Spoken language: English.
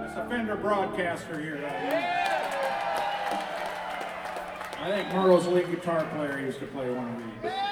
It's a Fender broadcaster here. I think Merle's lead guitar player used to play one of these.